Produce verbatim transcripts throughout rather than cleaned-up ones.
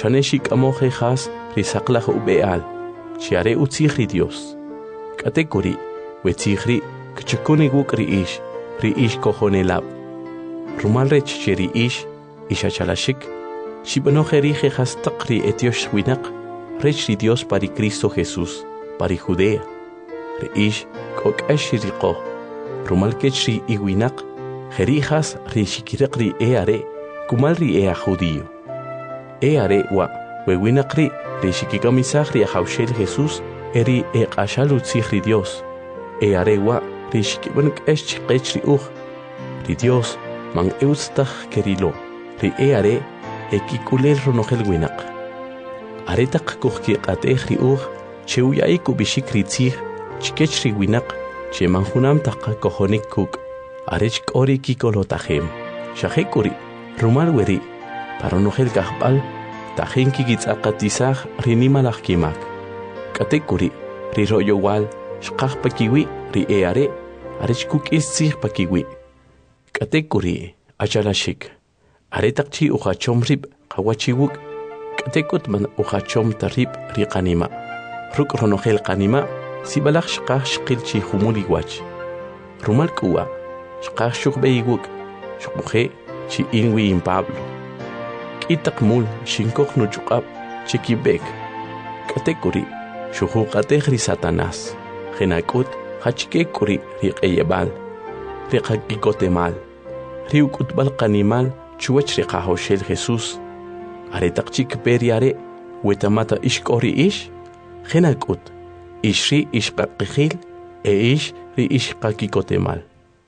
chaneshik amoje has risaqlaj ubeal, chiare utzihri Dios. Katekuri, wetzihri, kchakuni wuk riish, riish kohonelab. Rumalrech cheri ish, ishachalashik, shibanojerije has takri etiosh winak, rech Dios pari Cristo Jesús, pari Judea. Reish, kok ashiriko, rumalkechri iwinak, jerijas rishikirakri eare, kumalri ea judío. Eare wa, wewinakri, rishikikamisahri a Haushel Jesús, eri e ashalutzihri Dios. Eare wa, rishikibanak eschikechri uj, ri Dios, man eustach kerilo, ri eare, ekikulel ronogel winak. Aretak kuhki atehri uj, cheuyaiku bishikri tzih, chikechri winak, che manjunam taka kohonik kuk, arech kori kikolotahem. Shahekuri, rumal weri, paronogel gahbal, tahen kigitz akatisah rinimalach kimak. Katekuri, ri royo wal, shkah pakiwi, ri eare, arech kuk istzih pakiwi. Katekuri, achalashik, aretakchi uchachomrib, kawachiwuk, katekutman uchachom tarib ri kanima. Ruk ronogel kanima, sibalach shkah shkilchi humuli wach. Rumal kuwa, shkah shukbeiguk, shukmuhe, chi inwi in Pablo. Kitak mul, shinkok nuchukab, chikibek. Katekuri, shuhukatehri Satanás. Genakut, hachkekuri riqeyebal. Riqakikotemal. Riukutbal kanimal, chuach riqahoshel Jesús. Aretakchik periare, wetamata ishkori ish. Genakut, ishri ishkakihil, e ish ri ishkakikotemal.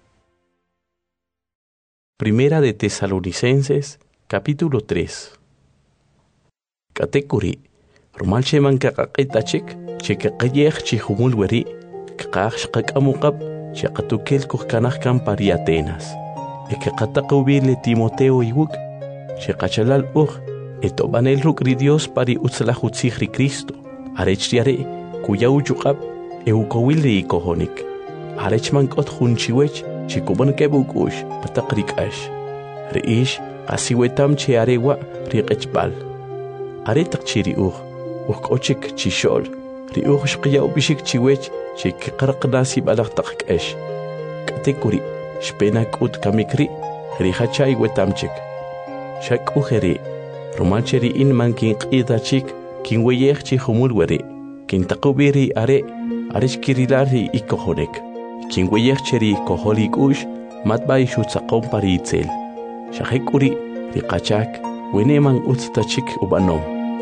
Primera de Tesalonicenses, capítulo tres. Katekuri, rumal sheman kakakitachik, chekakayech chihumul weri, kakach shkakamukab, chakatukel kuhkanahkan pari Atenas. Ekakatakubile Timoteo iwuk, chekachalal uj, etobanel rukri Dios pari utzlahutzihri Cristo, arechriare, kuya uchukab, eukowilri ikohonik. Arechman kot hunchiwech, chikuban kebukush, patakrik ash. Reish, asiwetam che arewa, riqechbal. Aretak chiri uj, ukochik chishol, riuj shqiya ubishik chiwech, chik qarqnasi balaktak ash. Katekuri, shpenak ut kamikri, rihachay wetamchik. Shak ujeri, romancheri in man kin qidachik, kin weyech chi humul weri, kin takubiri are, arechkirilari ikohonek. Kin weyecheri koholik ush, matbay shutzaqom pari itzel. Shahekuri, riqachak, weneman utztachik ubanom.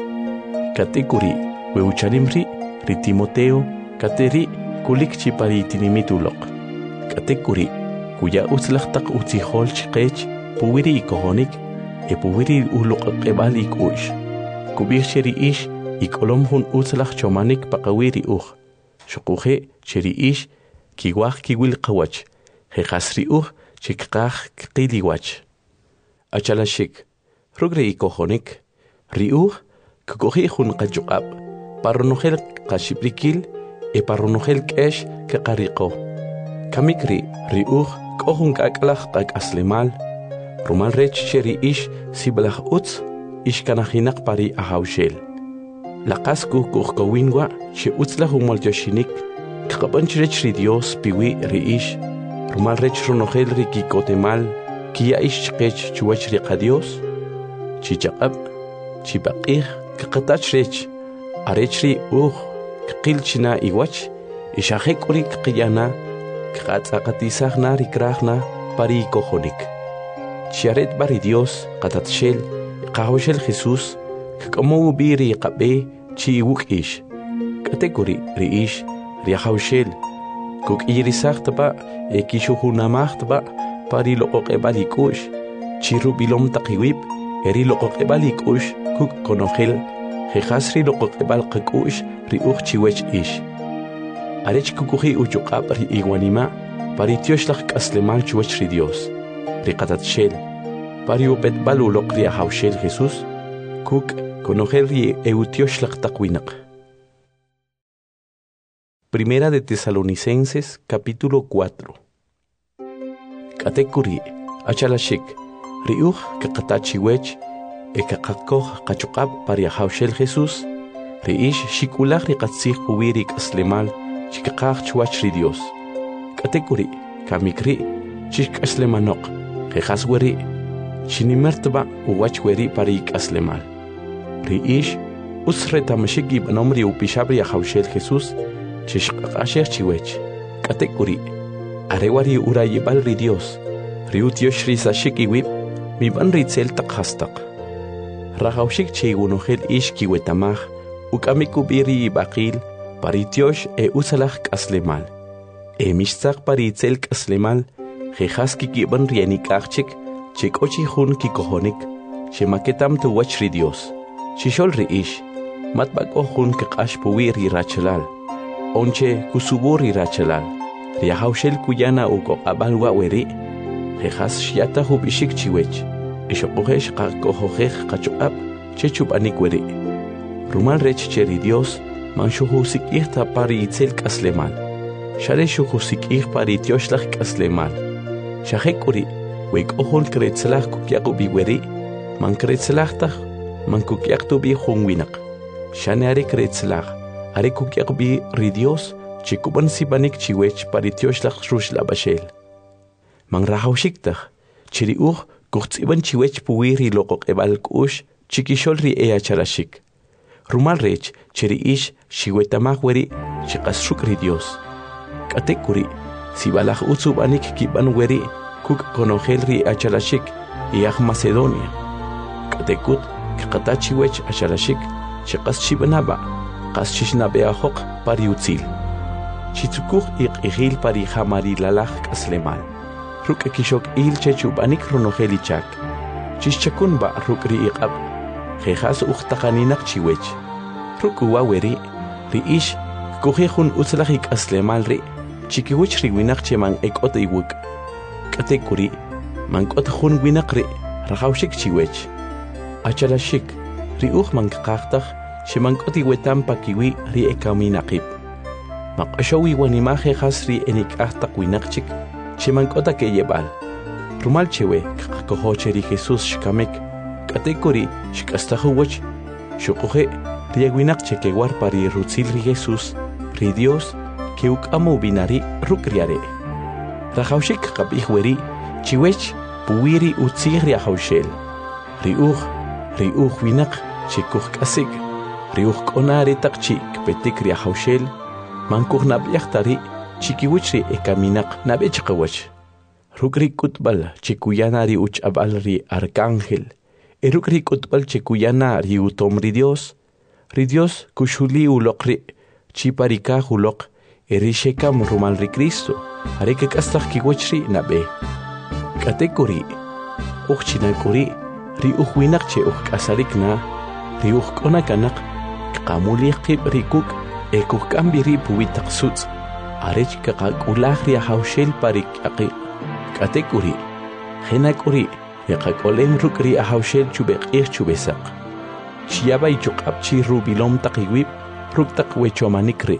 Katekuri, weucharimri, ri Timoteo, kateri, kulikchi pari tinimitulok. Katekuri, kuya utzlachtak utzihol chikech, puwiri ikohonik, e puwiri ulok ebalik ush. Kubircheri ish, ikolom hun utzlach chomanik pakawiri uj. Shokuje, cheri ish, kiwach kiwil qawach, jekasri uj, chikqaj qiliwach. Achalashik, rugre ikohonik, ri uj, kukoji jun qachukab, paronogel qashiprikil, e paronogel kesh keqariqo. Kamikri, ri uj, kohun kaklach qak aslemal, rumal rech cheri ish, siblach utz, ishkanajinak pari ahaushel. Laqasku kuhkawinwa, che utzlach umoltoshinik, Kapanchirech ri Dios piwi ri ish, rumal rech ronogel ri kikotemal, kia ish chkech chuach ri qadios, chichaqab, chipaqih, kakatach rech, arech ri uj, kakilchina iwach, ishahek uri kakiyana, kakatzakatisahna ri krahna, pari kohonik. Chiaret bari Dios, katatshel, kahoshel Jesús, kakamow biri qabe, chi iwuk ish, katekuri ri ish, Riahaushel, kuk irisachtaba, ekishuhunamachtaba, pari loqoqebalikush, chirubilom takiwib, eri loqoqebalikush, kuk konogel, jejasri loqoqebalkakush, riuch chiwech ish. Arech kukuhi uchukab ri iguanima, pari tioshlach kaslemal chuech ri Dios, riqatatshel, pari upet balu loq riahaushel Jesús, kuk konogel ri eutioshlach takwinak. Primera de Tesalonicenses, capítulo cuatro. Katekuri, achalashik, riuj kakatachiwech, ekaqakoj qachuqab pariahawshel Jesús, riish shikulaj riqatzij puwirik aslemal chikaqaj chwach ri Dios. Katekuri, kamikri, chik aslemanok, jejas weri, chinimertba uwach weri parik aslemal. Riish, usretamashik ibnomri upishabri ahawshel Jesús, chishqaqashej chiwech. Katekuri, arewari urayibal ri Dios, riutiosh risashik iwib, miban ritzel takhastak. Rahawshik chigunohel ish kiwetamaj, ukamikubiri ibaqil, paritiosh e usalaj kaslemal. E mishtzaq paritzel kaslemal, jejas kikiban rienikachik, chikochi hun kikohonik, shemaketam tuwach ri Dios. Shishol ri ish, matbako hun kakash puwiri rachalal. Onche kusuburi rachalal, riahawshel kuyana uko abalwa weri, jejas shiata hubishik chiwech, ishokohesh kakohojej kachuap, chechup anik weri. Rumal rech cheri Dios, man shuhusik ihta pari itzel kaslemal. Share shuhusik ih pari tioshlach kaslemal. Shahekuri, wek ohon kretzlach kukyaku biweri, man kretzlachtach, man kukyaktu bi hungwinak. Shaneare kretzlach, are kukyak bi ri Dios, chikuban sibanik chiwech paritioslach rush labashel. Man rahawshiktach, chiri uch kuchtsiban chiwech puwiri lokok ebal kush, chikishol ri ea charashik. Rumal rech, chiri ish, shiwetamach weri, chikasruk ri Dios. Katekuri, sibalach utsubanik kiban weri, kuk konogel ri achalashik, iach Macedonia. Katekut, kakata chiwech achalashik, chikas chibanaba, qas chishnabehok pariutzil. Chitzukuj ik igil pari jamarilalaj kaslemal. Ruk ekishok il chechubanik ronogelichak. Chischakun ruk ri iqab. Jejas uchtaqaninak chiwech. Ruk uwaweri, ri ish, kujejun utzlajik aslemal ri, chikiwich ri winak cheman ekot iwuk. Katekuri, mankot jun winak ri, rajawshik chiwech. Achalashik, ri uj mankaqtaj, Shemankoti wetam pakiwi ri ekaminaqib. Maqashawi wanimaje hasri enikahtak winakchik, shemankota ke yebal. Rumal chewe, kakohocheri Jesús shkamek, katekori shkastahuwach, shukoje, riaguinakche ke war pari rutzil ri Jesús, ri Dios, ke ukamu binari rukriare. Rajawshik kapihweri, chiwech, puwiri utzir riahawshel. Ri uj, ri uj winak, chikuj kasik. Riuj konari takchi kpetik riahawshel, mankuj nabiachtari, chikiwichri ekaminak nabechkawach. Rukri kutbal chikuyana ri uch abal ri arcángel, erukri kutbal chikuyana ri utom ri Dios, ri Dios kushuli ulokri, chiparika ulok, eri shekam rumal ri Cristo, areke kastak kiwachri nabe. Katekuri, uchchinakuri, ri uwinak che ukasarik na, ri ukonak Kamuli qib rikuk ekuk kambiri puwitak suts arech kaqakulaj riahawshel parik aqi katekuri henakuri yaqakolem rukri ahawshel chubeqir chubesaq shiabay chuqapchi rubilom taqiwib ruktak wechomanikri.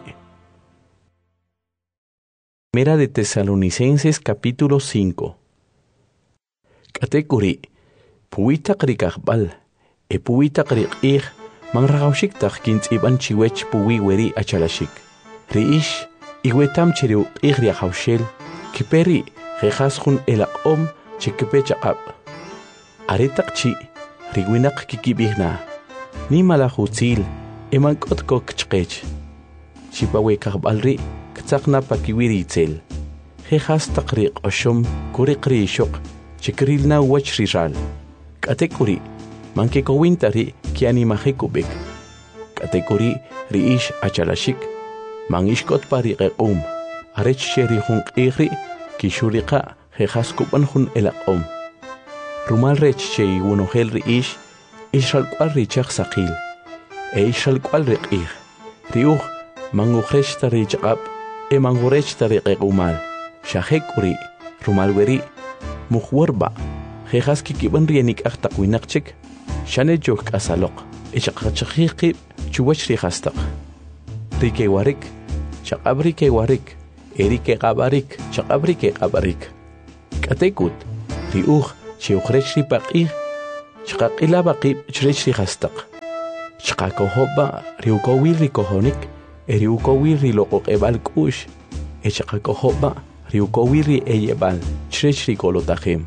Primera de Tesalonicenses capítulo cinco. Katekuri puwitak rikaqbal e puwitak riqih man rajawshiktaj kintziban chiwech puwi weri achalashik. Riish, iwetam chiriu igri ahawshel, kiperi jejas jun elaqom chikepe chaqab. Aretak chi, riwinak kikibihna, ni malahutzil, eman kotko kchqech. Chipawe kahbalri, ktzakna pakiwiri itzel. Jejas takriq oshom, kuriqri ishok, chikrilna wach rizal. Katekuri, manke kowintari ki animajekubek. Katekuri riish achalashik, man ishkot pari qequm, arech sheri hun qigri, kishuriqa jejaskupan hun elaqom. Rumal rech shei wunohel riish, ishal kwal richaq saqil, e ishal kwal riqig, riuj man ukhresh tari chaqab, e man urech tari qequmal, shahekuri, rumal weri, mukhwarba, jejaski kiban rienik aqtaq winaqchik, Shane jok asalok, echaqachaqhiqib, chuwach rihastaq. Rike warik, chaqabrike warik, erike qabarik, chaqabrike qabarik. Katekut, riuj, chiukrech ripaqih, chqaqila baqib chrech ri hastaq chqakohoba riukowi rikohonik eriukowi riloqoq ebal kush echqakohoba riukowi ri eyebal chrech ri kolotajem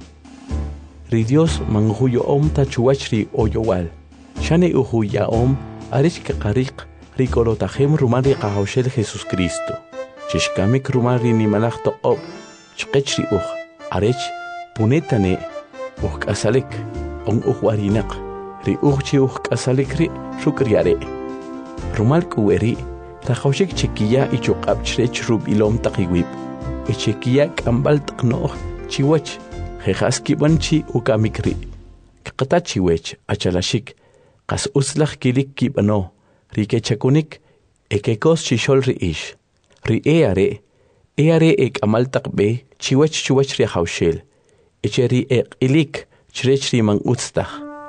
ri Dios manguyo om tachuach ri oyowal shane uhuya om arich qariq ri kolotajem rumal ri qahoshel Jesus Cristo chishkamik rumal ri nimalaq toqob chqech ri uj arich punetane uj k'asalik on uj warinaq ri uj chi uj k'asalik ri shukriare rumal kuweri tajoshik chikiya ichuqab chrech rubilom taqiwib ichikiya k'ambal taqno'j chiwach jejaski banchi ukamikri qata chiwech achalashik qas uslaj kilik kibano ri kechakunik ekekos chishol ri ish ri eare eare ek amal taqbe chiwach chiwach ri hawshel echeri ek ilik chrech ri man utstaj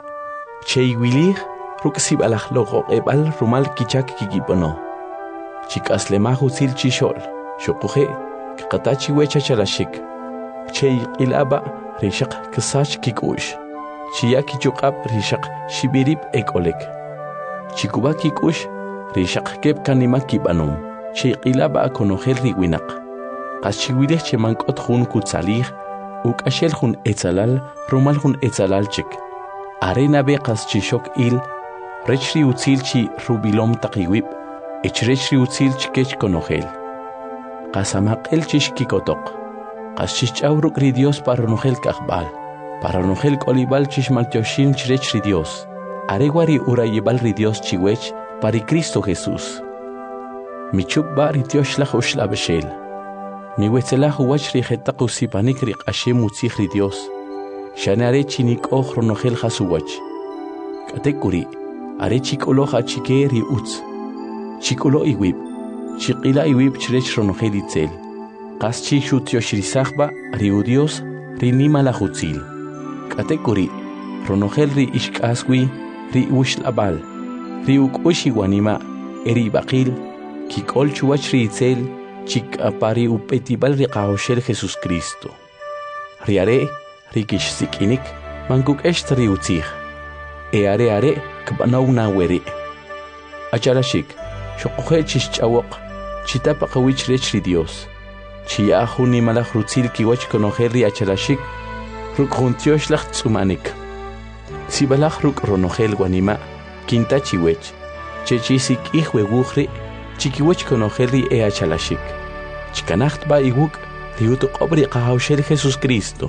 cheiwilig ruksib alaj logo ebal rumal kichak kikipano chikaslemaj usil chishol shuquje qata chiwech achalashik chey ilaba rishaq kisach kikush chiya kichuqab rishaq shibirib ekolek chikuba kikush rishaq kep kanima kibanum chey ilaba konojel riwinaq qaschiwilej chemankot jun kutsalij ukashel jun etzalal rumal jun etzalal chik arena be qas chishok il rechri utzil chi rubilom taqiwib echrechri utzil chikech konojel qasamaqel chishkikotoq qaschich'awruk ri Dios para nojel kaqbal para nojel kolibal chishmaltyoshin chrech ri Dios arewari urayibal ri Dios chiwech para Cristo Jesús michup ba ri Dios laj ushlabeshel mi wetzelaj uwach ri jetaq usipanik ri q'ashem utzij ri Dios shanare chinik oj ronojel jasuwach katekuri are chik'oloj achike ri utz chik'ulo iwib chiqila iwib chrech ronojel itzel qas chi shutyosh risajba ri u Dios ri nimalaj utzil katekuri ronojel ri ishk'aswi ri ushlabal ri uk'ush iwanima eri baqil kik'ol chuwach ri itzel chik'apari upetibal ri qahoshel Jesus Cristo riare ri kixsik'inik mankuk'ext ri utzij e are are kb'anaw naweri achalashik shuquje chixch'awoq chitapa qawich rech ri Dios chiya jun nimalaj rutzil kiwach konojel ri achalashik ruk juntyosh laj tz'umanik sibalaj ruk ronojel wanima kinta chiwech chechisik'ij wewuj ri chikiwach konojel ri e achalashik chikanacht ba iwuk ri utuq'ob ri qahawshel Jesus Cristo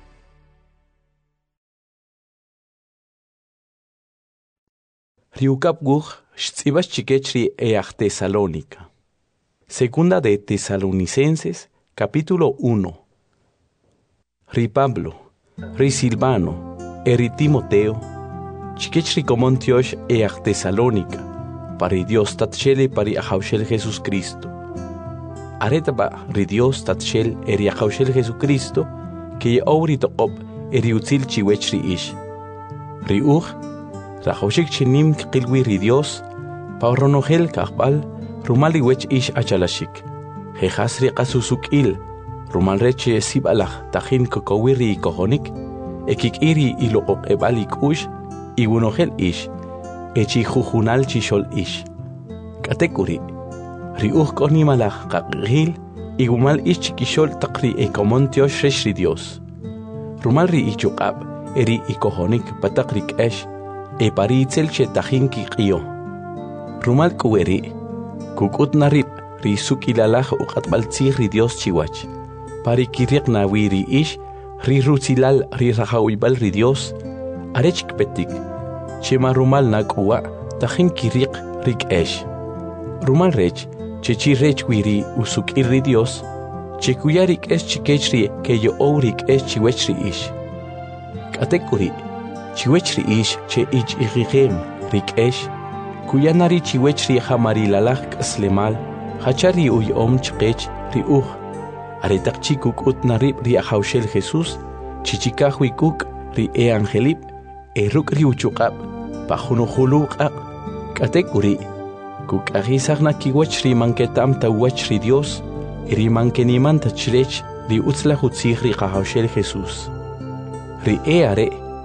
ri ukap wuj xtz'ibaj chikech ri e aj Tesalónica. Segunda de Tesalonicenses, capítulo uno. Ri Pablo, ri Silvano, eri Timoteo, chikech ri komontiosh e aj Tesalónica, pari Dios tatchele pari ajawshel Jesus Cristo. Aretaba ri Dios tatchel eri ajawshel Jesucristo, que ye owri toqob eri utzil chiwech ri ish. Ri uj, rajawshik chinim qilwi ri Dios, pa ronojel kaqbal, rumal iwech ish achalashik. Jejas ri qasusuk'il, rumal reche sibalaj tajin kokowiri ikohonik, ekik iri iloqoq ebal ik'ush, iwunojel ish, echi jujunal chishol ish. Katekuri, ri uj konimalaj qaq'il, igumal ish chikishol taqri ekomontiosh resh ri Dios. Rumal ri ichuqab, eri ikohonik pataq ri k'esh, e pari itzel che tajin kiq'io. Rumal kuweri, kuk'ut narib ri sukilalaj uqatbaltzij ri Dios chiwach. Pari kiriq nawi ri ish, ri rutzilal ri rajawibal ri Dios, arech kpetik, chema rumal nak'uwa tajin kiriq ri k'esh. Rumal rech, chechi rech wiri usuk'il ri Dios, chekuya ri k'esh chikech ri keyo ow ri k'esh chiwech ri ish. Katekuri, chiwech ri ish che ich iqiqem ri k'esh, kuyanari chiwech ri jamarilalaj k'aslemal, hachari uyom chqech ri uj. Aretaq chikuk ut narib ri ajawshel Jesus, chichikaj wikuk ri e angelib, e ruk ri uchuqab, pajunujulu q'aq, katekuri, kuk'ajisaj nakiwach ri manketam tawach ri Dios, ri mankeniman tachrech ri utzlaj utzij ri qajawshel Jesus. Ri e are,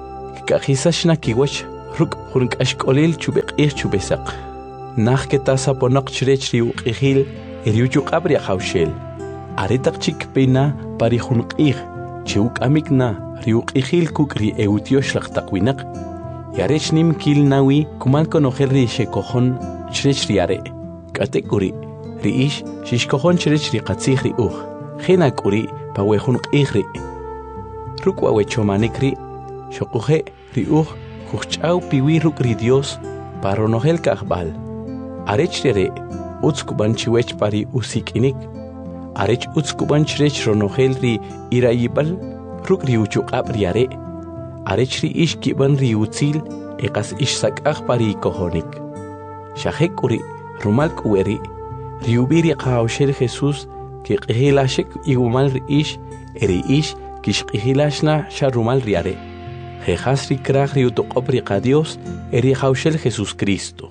Chikajisashna kiwach ruk hurunk ashkolil chubek ir chubesaq. Nach ketasa ponok chrech riuk ihil eriuchuk abria haushel. Aretak chik pena pari hunuk ir chiuk amikna riuk ihil kukri eutiosh laqtakwinaq. Yarech nim kil nawi kumal konohel ri shekohon chrech riare. Katekuri riish shishkohon chrech ri qatzih ri uj. Henakuri pawe hunuk ihri. Rukwa wechomanikri shokuhe ri uj kuchau piwi ruk ri Dios paronohel kahbal. Arech rere utskuban chiwech pari usikinik. Arech utskuban chrech ronohel ri irayibal ruk ri uchuk abriare. Arech ri ish kiban ri utzil eqas ish sakaj pari kohonik. Shahekuri rumal kueri ri ubiri qawshel Jesus ki qihilashek igumal ri ish eri ish kish qihilashna sharumal riare. Jejas ri kraj ri utoqop ri qadios eri qawshel Jesus Cristo.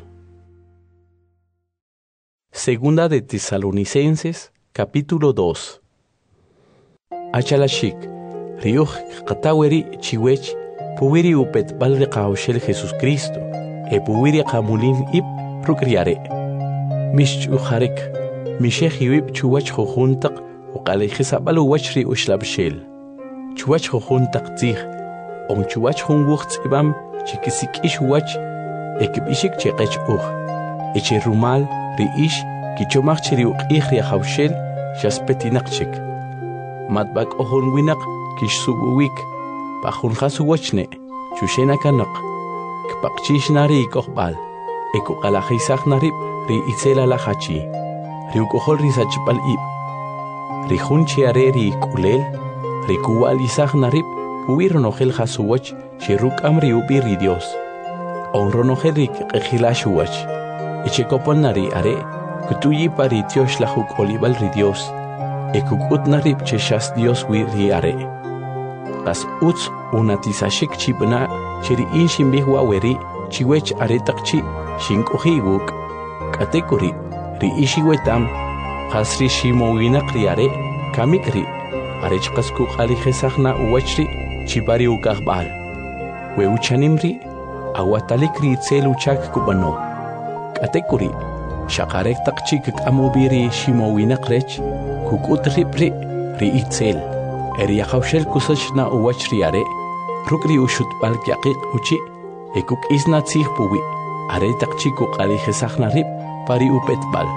Segunda de Tesalonicenses, capítulo dos. Achalashik, riuj qataweri chiwech, puwiri upet balri qawshel Jesus Cristo, e puwiri qamulin ip rukriare. Mish ujarek, mishech iwip chuwach jujuntaq, uqalejisabal uwach ri ushlabshel. Chuwach jujuntaq tzih, on chuwach junwuch tzibam, chikisik ish uwach, ekibishik cheqech uj. Eche rumal, ri ish kichomach chiriuq ihri hawshel shaspetinak matbak ohon winak kish subuwik pahun khasuwachne chushena kanak kpaqchish nari kohbal eko qalajisaq narib ri itzela la hachi ri ukohol ri sachpal ib ri hunchi are ri kulel ri kuwal isaq narib huir nohel khasuwach chiruk amri ubi ri Dios onronohel ri qehilashuwach ichekopon nari are kutuyi pari Dios la huk olibal ri Dios ekukut narib cheshas Dios wi ri are as uts unatisashik chibna chiri inshin bihwa weri chiwech aretakchi shinkohi wuk katekuri ri ishiwetam khasri shimowinaq ri are kamikri arechqasku qali khesaqna uwachri chibari ukaqbal we uchanimri awatalikri tselu chak kubano katekuri Shakarek takchik amubiri shimowinaq rech kukut ripri ri itzel eri yaqawshel kusachna uwachri are rukri ushut bal yaqiq uchi ekuk isna tzih puwi are takchiku qali khesaqna rip pari upet bal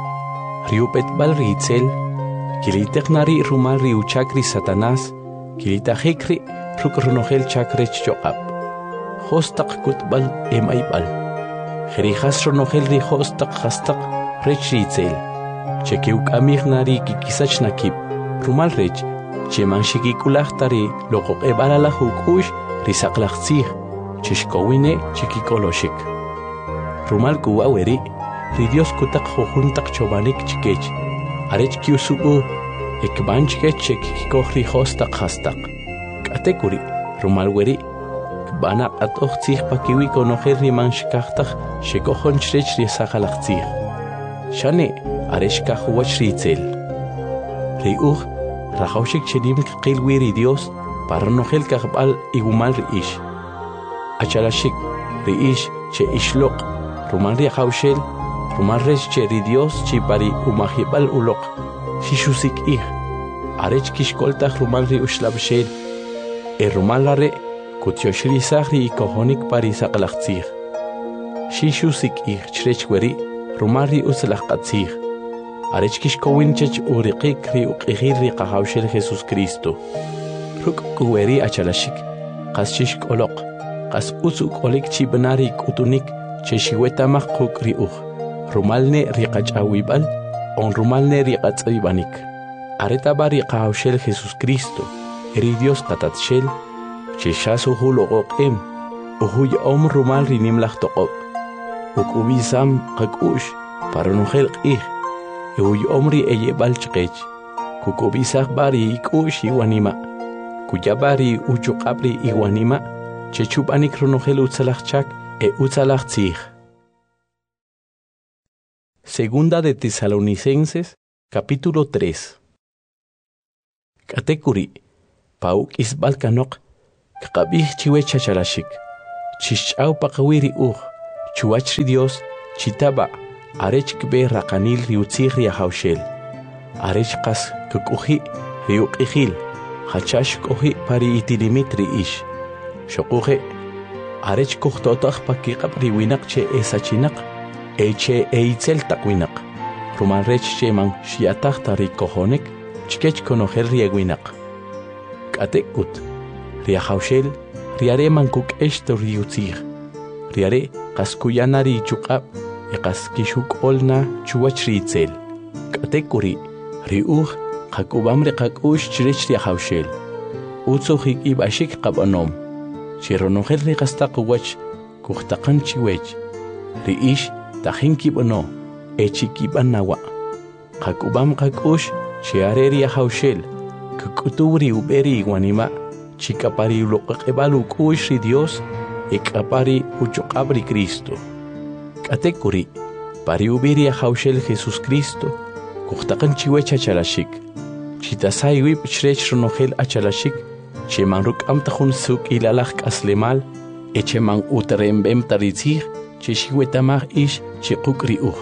ri upet bal ri itzel kiliteqnari rumal ri uchakri Satanás kilitajikri rukrunohel chakrech choqap hostaq kutbal emaybal Jerijas ronohel ri hostaq hastaq rech ritzel. Chekeuk amignari kikisach nakip. Rumal rech. Cheman shikikulachtari loqoq ebalala hukush risaqlaqtzih. Chishkowine chikikoloshik. Rumal kuwaweri. Ri Dios kutaq jujuntaq chobanik chikech. Arech kiusubu. Ekban chikech chekikikoh ri hostaq hastaq. Katekuri. Rumal weri. Bana atoh tzih pakiwi konohel ri manshkachtaj shekohon chrech ri sakalaqtzih. Shane areshkaj uwach ri itzel. Ri uj rajawshik chenim qilwi ri Dios para nohel kahbal igumal ri ish. Achalashik ri ish che ishloq rumal ri jawshel rumal rech che ri Dios chi pari umahibal uloq shishusik ih. Arech kishkoltaj rumal ri ushlabshel e rumal lare Kutyoshri sahri kohonik pari saqlaqtzih. Shishusik ih chrechweri rumari uslaqatzih. Arechkish kowinchech uriqik ri uqihir ri qahawshel Jesus Cristo. Ruk kuweri achalashik. Qas shish koloq. Qas usuk olik chibnari kutunik cheshiwetamaq quk ri uj. Rumalne ri qachawibal on rumalne ri qatzaybanik. Aretabari qahawshel Jesus Cristo. Eri Dios qatatshel. Cheshas uhu loqoqim, uhu yom rumal rinim laqtoqob. Ukubisam qakush, para nuhel qih, uhu yom ri eyebal chqech. Kukubisaq bari ikush iwanima. Kuyabari uchuqabri iwanima, chechupanik runuhel utzalaqchak e utzalaqtzih. Segunda de Tesalonicenses, capítulo tres. Katekuri, pauk isbalkanok, kaqabih chiwech chachalashik chishch'aw paqawi ri'uj chuwach ri Dios chitaba arech kbe raqanil riutzij riajawxel arech qas kuk'uji riuq'ijil hachash k'uji pari itilimit ri'ix xoquje arech kujtotaj pakiqab riwinaq che esachinaq eche eitzel taqwinaq rumal rech cheman xiataj ta rikojonek chkech konojel riegwinaq k'atekut riajawxel riare man kuk'ex to riutzij riare qas kuyana richuq'ab y qas kixuk'olna chuwach riitzel k'atekuri ri'uj qak'ubam riqak'ux chirech riajawxel utzuj ik'ib'axik qab'anom chironojel riqastaq uwach kujtaqan chiwech ri'ix tajin kib'ano echi kib'anawa qak'ubam qak'ux chiare riajawxel kuk'utuw riub'eri iwanima chik'apari uloq'aq'eb'al uk'ux ri Dios ik'apari uchuq'ab ri Cristo k'atekuri pari ub'i riajawxel Jesús Cristo kujtaqan chiwech achalashik chitasay wib chrech ronojel achalashik cheman ruk'am tajun suk ilalaj k'aslemal echeman utrembem taritzij chexiwetamaj ix chiquk ri'uj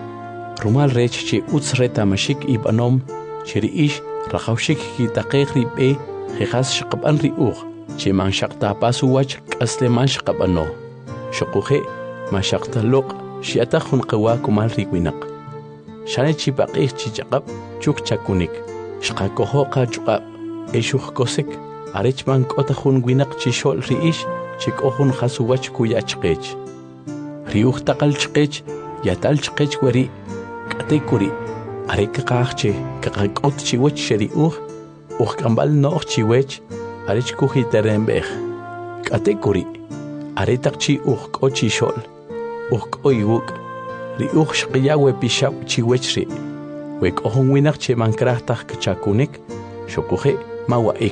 rumal rech che utz retamashik ib'anom che ri'ix rajawxik kitaqej rib'e jejas xaqab'an ri'uj cheman xaqtapas uwach k'aslemal xaqab'ano xoquje ma xaqtaloq xiataj jun qewa kumal riwinaq xane chipaq'ij chichaqab chuk chakunik xqakojo qach'uqab exuj kosek arech man k'ota jun winaq chixol ri'ix chik'ojun jasuwach kuyachqech riuj taqal chqech yatal chqech wari k'atekuri are kaqajche kaqak'ot chiwech xeriuj uj k'ambal no'j chiwech arech kujiteremb'ej k'atekuri are taq chi uj k'o chixol uj k'o iwuk' riuj xqiya wepixab' chiwech ri' wek'ojun winaq cheman kraj taj kchakunik xokuje mawa'ik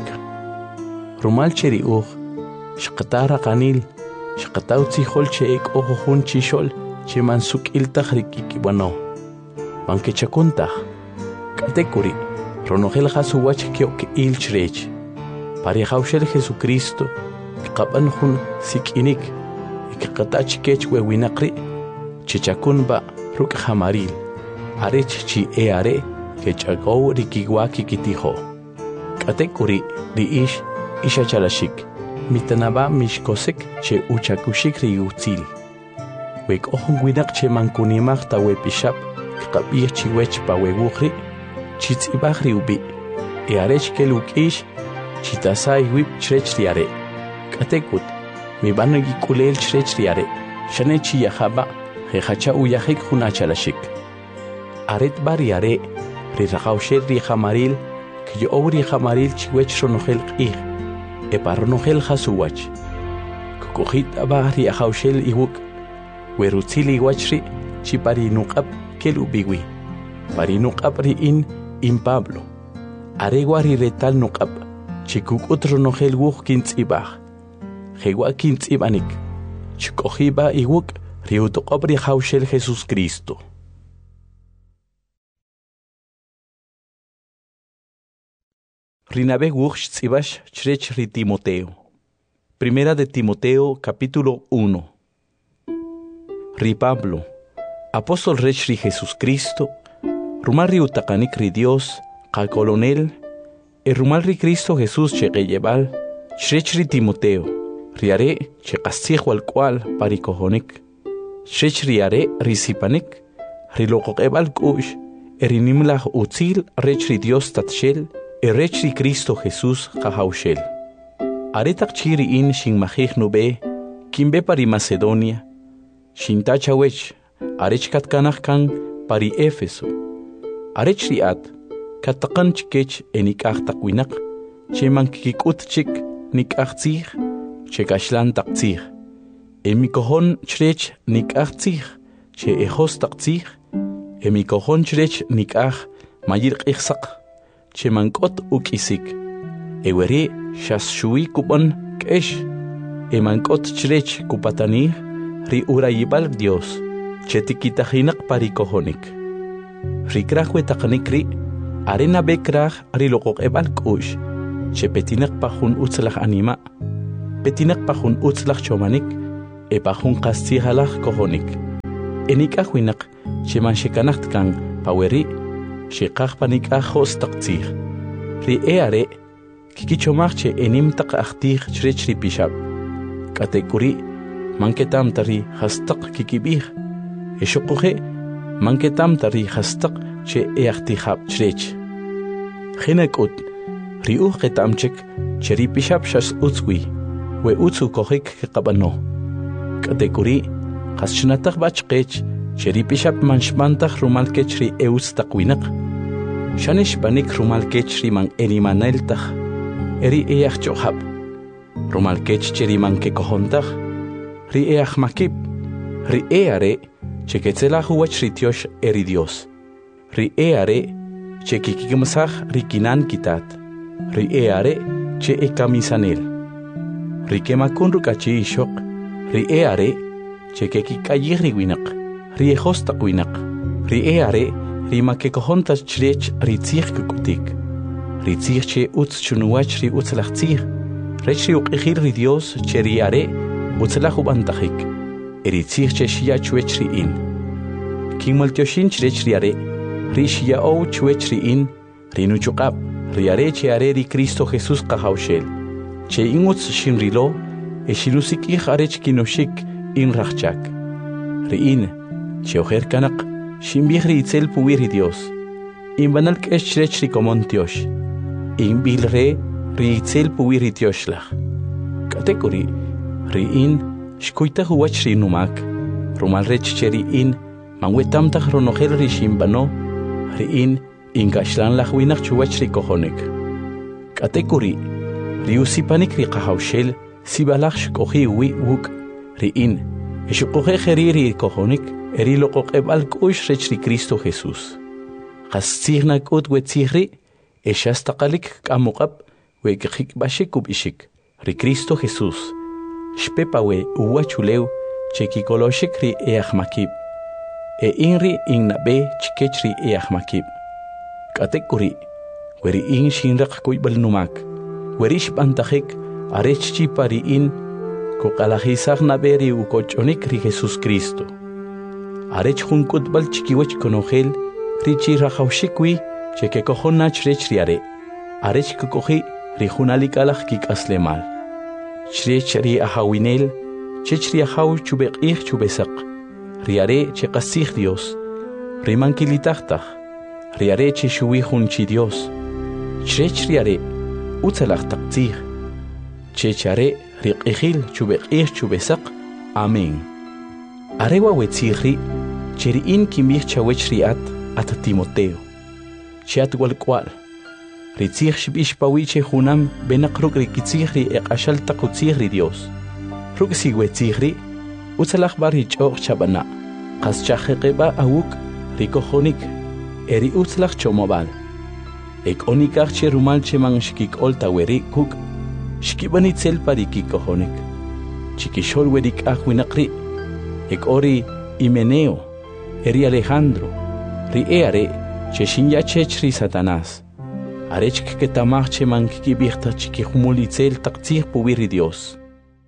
rumal che ri'uj xqata raqanil xqataw tzijol che ek'ojojun chixol cheman suk'il taj rik'ik'ib'ano man kechakun taj k'atekuri ronojel jasuwach kyo'k'il chrech parijawxel Jesucristo kqab'an jun sik'inik ikqata chikech we winaq ri' chichakun ba ruk' jamaril arech chi e are kech'akow rikiwa kikitijo k'atekuri ri'ix ixachalashik mitanaba mixkosek che uchakuxik riutzil wek'ojun winaq cheman kunimaj ta wepixab' kqab'ij chiwech pa wewuj ri' chitz'ibaj riub'i e arech kel uk'ix chitasay wib chrech riare k'atekut mib'an ik'ulel chrech riare xane chiyajaba' jejacha uyajik jun achalashik aret bar riare riraqawxel rijamaril kyo'ow rijamaril chiwech ronojel q'ij epa ronojel jasuwach kukujit abaj riajawxel iwuk' werutzil iwach ri' chiparinuq'ab kel ub'iwi parinuq'ab ri'in in Pablo arewa riretal nuq'ab chikuk'ut ronojel wuj kintz'ibaj jewa kintz'ib'anik chik'ojiba iwuk' riutoq'ob rijawxel Jesús Cristo Rinabe wuj xtz'ibax chrech ri Timoteo Primera de Timoteo capítulo uno Ri Pablo apóstol rech ri Jesús Cristo rumal ri utaqanik ri Dios qa colonel e rumal ri Cristo Jesús cheqeyebal chrech ri Timoteo riare cheqastzij walk'ual parikojonik chrech riare risipanik riloqoq'eb'al k'u'x e rinimlaj utzil rech ri Dios tatxel e rech ri Cristo Jesús qajawxel are taq chi ri'in xinmajij nub'e kinbe pari Macedonia xintachawech arech katkanaj kan pari Éfeso arech ri'at kataqan chikech e nik'aj taq winaq cheman kik'ut chik nik'aj tzij chekaxlan taq tzij e mikojon chrech nik'aj tzij che ejos taq tzij e mikojon chrech nik'aj mayir q'ij saq cheman k'ot uk'isik e weri xasxuwi kub'on k'ex e man k'ot chrech kupatanij ri urayib'al Dios che tikitajinaq parikojonik ri kraj wetaqanik ri' are nabe kraj ri loqoq'eb'al k'u'x che petinaq pa jun utzlaj anima' petinak pahun utzlach chomanik, e pahun kastihalach kohonik. Enik ahwinak, cheman shekanacht kan paweri, shekach panik ahos taktir. Ri eare, kikichomach che enim tak achtir chrechri pishab. Katekuri, manketam tari hastak kikibir. E shokuhe, manketam tari hastak che eachtihab chrech. Chinek ut, ri uh ketamchek, cheri pishab shas utzwi, we utzu kohik kekabano. Katekuri, Kaschnatak bachkech, cheri pishap manshmantach rumal kechri eus takwinak. Shanish banik rumal kechri man erimaneltach, eri each chohab. Rumal kech cheri man kekohontach, ri each makib, ri eare, cheketzelach uachri tiosh eri Dios. Ri eare, chekikimsach rikinan kitat, ri eare, che ekamisanel. Ri kemakun rukachi ishok, ri eare, Chekeki kayiri winak, ri ehostak winak, ri eare, ri makekohontas chrech ri tzich kukutik, ri tzich che utz chunuach ri utzlach tzich, rech ri uqihir ri Dios che ri are, utzlach ubantachik, eri tzich che shia chuech ri in. King maltioshin chrech ri are, ri shia ou chuech ri in, ri nuchukab, ri are che are ri Cristo Jesus kahaushel, che ingutz shin rilo, e shinusik ich arech kinoshik, in rachchak. Riin, cheojer kanak, shimbihri itzel puwiri Dios. In banal kesh chrechri komontiosh. In bilre, ri itzel puwiri tioshlach. Katekuri, riin, shkuitach uachri numak. Rumal rech cheri in, manwetamtach ronohel ri shimbano. Riin, in gashlan lach winach chuachri kohonek. Katekuri, ri usipanik ri kahaushel, sibalach shkohi wi wuk. Riin, eshukohe geriri kohonik, eri lokokeb al kush rechri Cristo Jesus. Kastirna kut wetzihri, eshastakalik kamukab, wekik bashikub ishik, ri Cristo Jesus. Shpepawe uwachuleu, chekikoloshik ri eachmakib. E inri innabe chikechri eachmakib. Katekuri, weri in shinrak kuibal numak, werish bantahik, arechchi pari in, Kokalajizach naberi ukochonik ri Jesus Cristo. Arech junkut bal chikiwech konogel, richi rajaushikwi, cheke kohonach rech riare. Arech kokohi ri junalikalach kik aslemal. Chrech ri ahawinel, chech ri ahaw chubek ich chubesak. Riare che kasich Dios. Rimankilitachtach. Riare che shuwi junchi Dios. Chrech riare, utzalach taktzich. Chechare, Riqihil chubekih chubesak, Amen. Arewa wetzihri, cheriin kimich chawech riat at Timoteo. Chiat walkwal. Ritzich shibish pawiche hunam benakruk rikitzihri ekashal takutzihri Dios. Ruksi wetzihri, utzalach barich och chabana. Kas chahekeba awuk, rikohonik, eri utzlach chomobal. Ek onikach cherumal cheman shkik olta weri kuk. Shkibani tzel pariki kohonik. Chikishol werik ahwinakri. Ek ori Imeneo. Eri Alejandro. Ri eare. Cheshin ya chechri Satanás. Arech que tamach cheman kikibirta chikihumuli tzel taktzir puwiri Dios.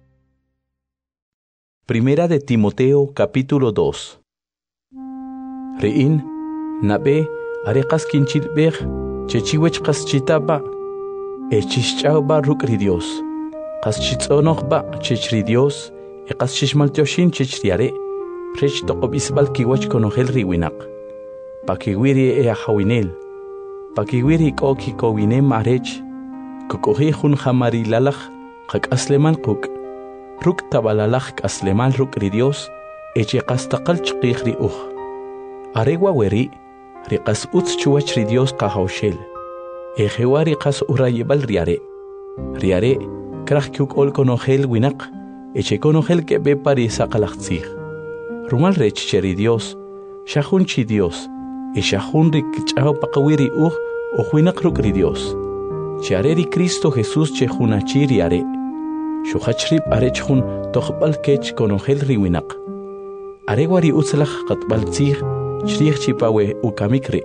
Primera de Timoteo capítulo dos. Riin. Nabe. Arekas kinchilbech. Chechiwech kas chitaba. Echishchau ba rukri Dios. Kaschitzonoch ba chechri Dios. E kaschishmaltioshin chechriare. Prech tokobisbal kiwach konogel riwinak. Pakiwiri e ahawinel. Pakiwiri koki kowinem arech. Kukohi hun hamari lalach. Kak asleman kuk. Ruk tabalalach asleman rukri Dios. Eche kastakal chkihri uch. Arewa weri. Rikas utz chuachri Dios kahaushel. Ejewari kas urayebal riare. Riare, krach kyuk ol konogel winak, eche konogel ke be pari sakalachtzig. Rumal rech cheri Dios, shahun chi Dios, e shahun rik chao pakawiri uch, o winak rukri Dios. Chiareri Cristo Jesus che hunachi riare. Shuhachrib arech hun tochbal kech konogel riwinak. Arewari utzlach katbal tzig, chrich chipawe ukamikri.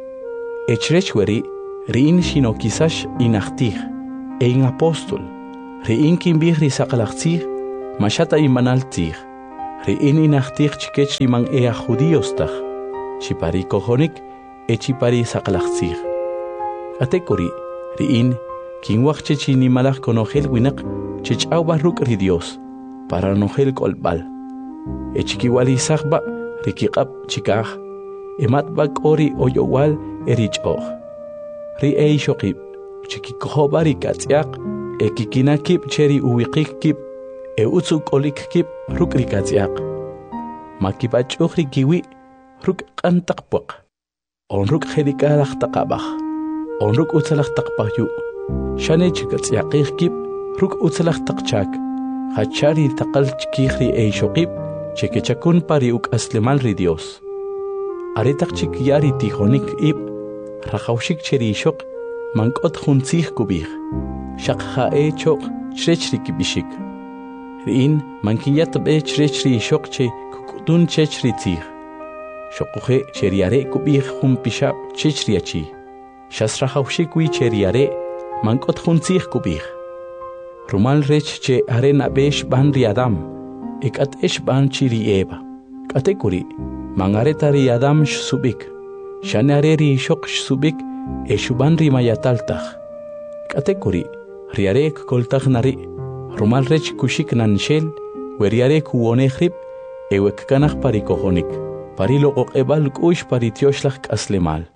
Echrech weri, Riin shino kisash inachtig, e in apostol, Ri'in kinbih ri saqalaqtzij, mashata imanaltzij. Ri'in inaqtij chikech iman ea judíos taj. Chipari kojonik, echipari saqalaqtzij. Atekuri, ri'in, kinwaq chechi nimalaj konojel winak, chech'awbaj ruk' ri Dios, para nojel k'olb'al. Echikiwali saqba, rikiq'ab chikaj, ematba k'ori oyowal erich'oj. Ri ei xoqib, chikikojoba ri katz'yaq, ekikinakib cheri uwiqik kib, e utzu k'olik kib ruk' ri katz'yaq. Makibach'uj ri kiwi, ruk' q'antaq puaq, on ruk' jelikalaj taqabaj, on ruk' utzalaj taqpajyu. Shane chikatz'yaqij kib, ruk' utzalaj taqchak, hachari taqal chkij ri ei xoqib, chekechakun pari uk'aslemal ri Dios. Aretaq chik yari tijonik ib, rajawshik cheri xoq, mank'ot juntzij kubij, shaq ja'e choq chrech ri kibishik. Ri'in mankiyatb'e chrech ri xoq che kuk'tun chech ri tzij. Xoquje cheriare kubij jun pixab chech ri achi. Xas rajawshik wi cheriare, mank'ot juntzij kubij. Rumal rech che are nab'e xb'an ri Adam, ek'at'e xb'an chi ri Eva. K'atekuri, mangareta ri Adam xsub'ik, xane are ri xoq xsub'ik, e xub'an ri mayataltaj. K'atekuri, riare k'koltaj nari, rumal rech kuxik nanxel, weriare kuwonej rib, ewek kanaj pari kojonik, pari loqoq'eb'al k'u'x pari tioxlaj k'aslemal.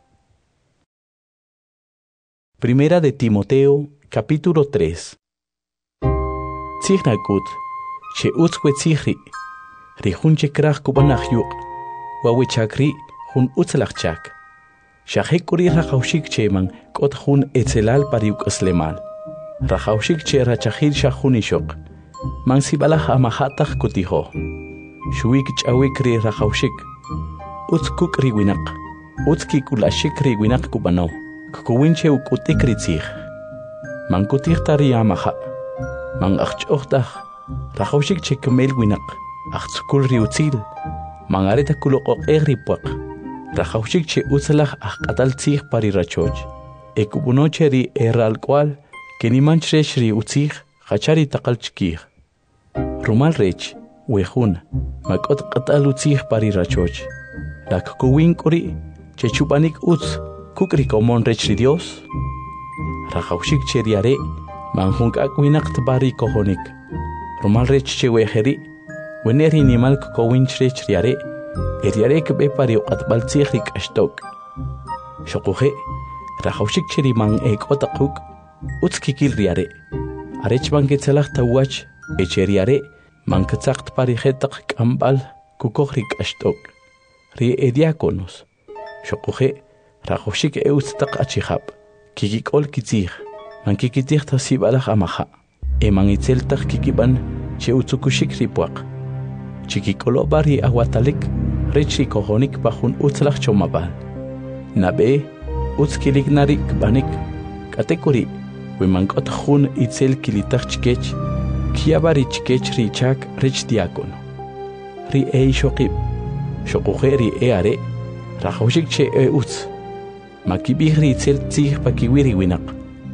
Primera de Timoteo, capítulo tres. Tzijnakut, che utzwe tzijri, ri jun chekraj kubanaj yuq, wawechakri jun utzlajchak. Shajekuri rajawshik che man k'ot jun etzelal pari uk'aslemal. Rajawshik che rachajil shajun ixoq, man sibalaj amajataj kutijo. Xuik ch'awik ri rajawshik, utz kuk' ri winaq, utz kikulashik ri winaq kubano, kukuwinche uk'utik ri tzij. Man kutij ta ri amaja, man ajch'oj taj, rajawshik che kemel winaq, ajtzukul ri utzil, man areta kuloqoq'ej ri puaq. Rajawshik che utzalaj ajq'atal tzij pari rachoch, e kubuno che ri erral k'wal, que niman chrech ri utzij, jachari taqal chkij. Rumal rech, wejun, mak'ot q'atal utzij pari rachoch. Rak kuwin k'uri, che chupanik utz, kuk' ri komon rech ri Dios. Rajawshik che riare, man junk'ak winaq tbari kojonik. Rumal rech che wejeri, wene ri nimal kukowin chrech riare, eriare k'be pari uq'atb'al tzij ri k'axtok. Xoquje, rajawshik che ri man e k'otaq uk, utz kikil riare. Arech man ketzalaj tawach, eche riare, man ketzaqt pari jetaq k'amb'al kukoj ri k'axtok. Ri e diáconos. Xoquje, rajawshik e utz taq achijab, kikik'ol kitzij, man kikitij ta sibalaj amaja, e man itzel taq kikib'an che utzukuxik ri puaq. Chikik'oloba ri awatalik, rech ri kojonik pa jun utzlaj chomab'al. Nab'e, utz kiliknari kb'anik, k'atekuri, we man k'ot jun itzel kilitaj chikech, kiyaba ri chikech ri chak rech diácono. Ri ei xoqib, xoquje ri e are, rajawshik che e utz. Makibij ri itzel tzij pa kiwi ri winaq.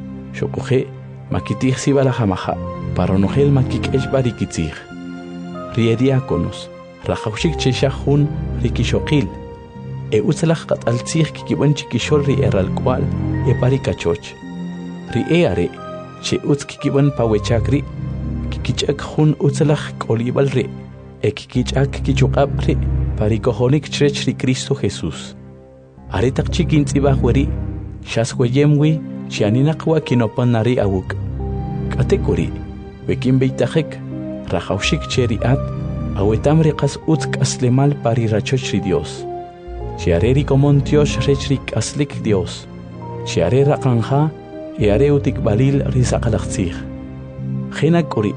Xoquje, makitij sibalaj amaja, para nojel makik'exb'a ri kitzij. Ri e diáconos, rajawshik che xaj jun ri kixoqil, e utzalaj q'at'al tzij kikib'an chikixol ri erral k'wal, e pari kachoch. Ri e are, che utz kikib'an pa wechak ri, kikich'ak jun utzalaj k'olib'al ri, e kikich'ak kichuq'ab' ri, pari kojonik chrech ri Cristo Jesús. Aretaq chik intz'ibaj weri, xas weyem wi, xianinaq wa kinopan nari awuk. K'atekuri, we kinb'iytajek, rajawshik che ri at, awetam ri qas utz k'aslemal pari rachoch ri Dios. Xiare ri komon tiox rech ri k'aslik Dios. Xiare raqanja, e are utikbalil ri saqalaqtzij. Jena k'uri,